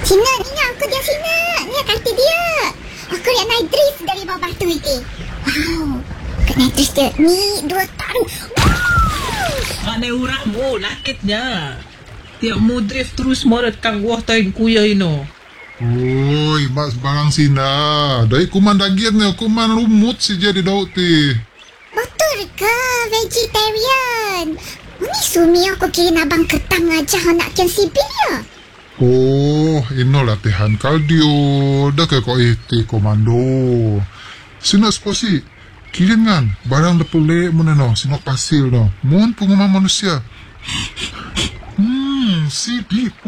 Sina, ni aku dia Sina. Ni kata dia. Aku lihat naik drift dari bawah batu itu. Wow. Kat naik drift dia. Ni 2 tahun. Mana urahmu, lakitnya. Tiap mu drift terus mau datang wah tayin kuya ino. Oi, mas barang Sina. Dari kuman dagian ni, kuman lumut si jadi daud ti. Betul ke vegetarian? Ini sumi aku kira abang ketang aja nak kian sibil ya. Oh, ino latihan kardio. Dah ke kau iti komando. Sina sposi. Kirin kan, barang lepulek mo na no, sinok pasil no. Mohon pengumuman manusia. Sipi